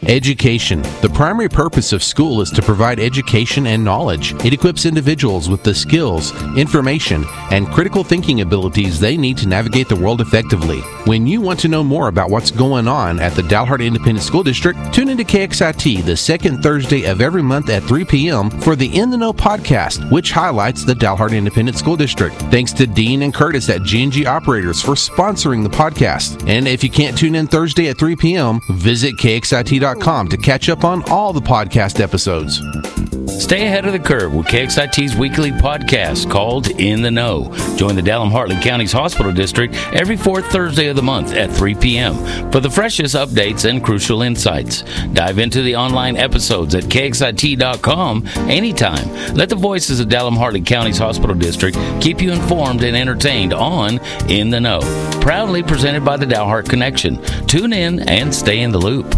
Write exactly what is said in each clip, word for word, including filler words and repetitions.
Education. The primary purpose of school is to provide education and knowledge. It equips individuals with the skills, information, and critical thinking abilities they need to navigate the world effectively. When you want to know more about what's going on at the Dalhart Independent School District, tune into K X I T the second Thursday of every month at three p.m. for the In the Know podcast, which highlights the Dalhart Independent School District. Thanks to Dean and Curtis at G and G Operators for sponsoring the podcast. And if you can't tune in Thursday at three p.m., visit K X I T dot com to catch up on all the podcast episodes. Stay ahead of the curve with K X I T's weekly podcast called In the Know. Join the Dalham-Hartley County's Hospital District every fourth Thursday of the month at three p.m. for the freshest updates and crucial insights. Dive into the online episodes at K X I T dot com anytime. Let the voices of Dalham-Hartley County's Hospital District keep you informed and entertained on In the Know. Proudly presented by the Dalhart Connection. Tune in and stay in the loop.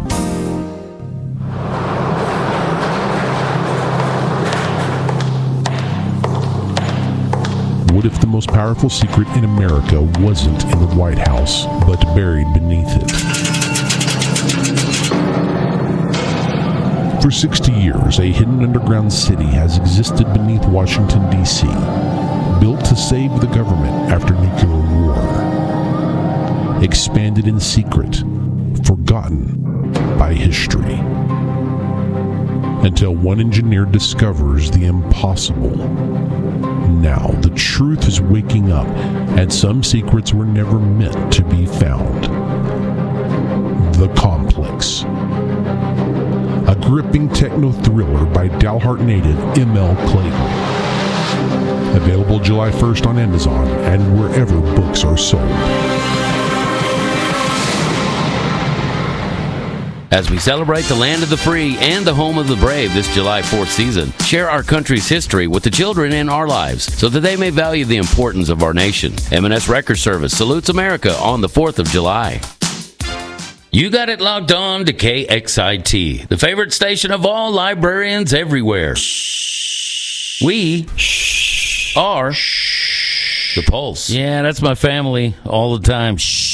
What if the most powerful secret in America wasn't in the White House, but buried beneath it? For sixty years, a hidden underground city has existed beneath Washington, D C, built to save the government after nuclear war. Expanded in secret, forgotten by history. Until one engineer discovers the impossible. Now, the truth is waking up, and some secrets were never meant to be found. The Complex. A gripping techno-thriller by Dalhart native M L Clayton. Available July first on Amazon and wherever books are sold. As we celebrate the land of the free and the home of the brave this July fourth season, share our country's history with the children in our lives so that they may value the importance of our nation. M and S Record Service salutes America on the fourth of July. You got it locked on to K X I T, the favorite station of all librarians everywhere. We are the Pulse. Yeah, that's my family all the time. Shh.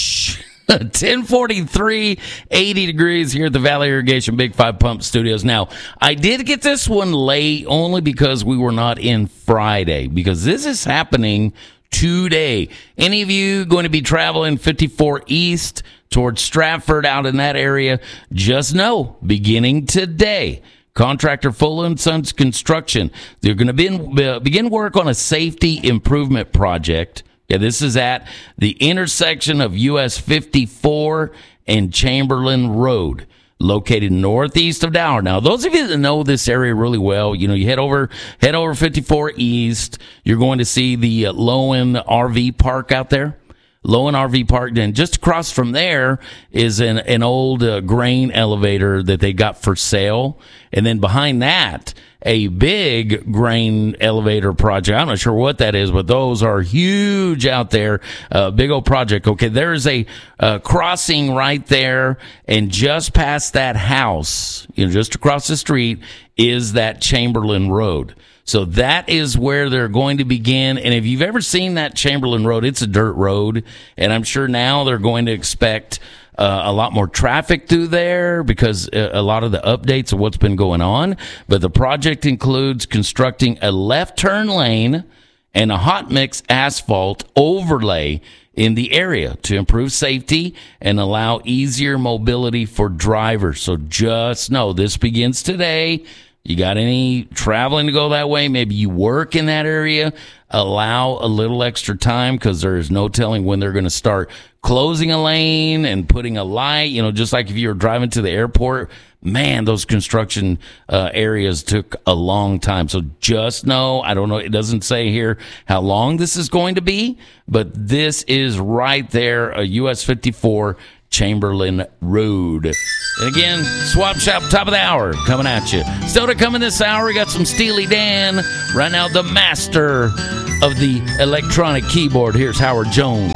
ten forty-three, eighty degrees here at the Valley Irrigation Big Five Pump Studios. Now, I did get this one late only because we were not in Friday, because this is happening today. Any of you going to be traveling fifty-four East towards Stratford out in that area, just know, beginning today, contractor Fuller and Sons Construction, they're going to be in, uh, begin work on a safety improvement project. Yeah, this is at the intersection of U S fifty-four and Chamberlain Road, located northeast of Dalhart. Now, those of you that know this area really well, you know, you head over head over fifty-four East, you're going to see the uh, Lowen R V Park out there. Lowen R V Park. Then just across from there is an, an old uh, grain elevator that they got for sale. And then behind that, a big grain elevator project. I'm not sure what that is, but those are huge out there. Uh, big old project. Okay, there's a uh, crossing right there, and just past that house, you know, just across the street, is that Chamberlain Road. So that is where they're going to begin. And if you've ever seen that Chamberlain Road, it's a dirt road. And I'm sure now they're going to expect uh, a lot more traffic through there because a lot of the updates of what's been going on. But the project includes constructing a left turn lane and a hot mix asphalt overlay in the area to improve safety and allow easier mobility for drivers. So just know this begins today. You got any traveling to go that way? Maybe you work in that area. Allow a little extra time because there is no telling when they're going to start closing a lane and putting a light. You know, just like if you were driving to the airport, man, those construction uh, areas took a long time. So just know, I don't know, it doesn't say here how long this is going to be, but this is right there, a U S fifty-four Chamberlain Road. And again, Swap Shop, top of the hour, coming at you. Still to come in this hour, we got some Steely Dan. Right now, the master of the electronic keyboard. Here's Howard Jones.